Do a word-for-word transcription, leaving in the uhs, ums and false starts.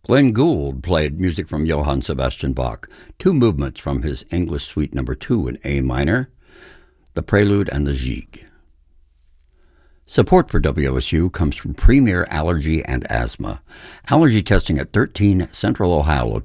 Glenn Gould played music from Johann Sebastian Bach, two movements from his English Suite Number two in A minor, the Prelude and the Gigue. Support for W O S U comes from Premier Allergy and Asthma. Allergy testing at thirteen Central Ohio locations.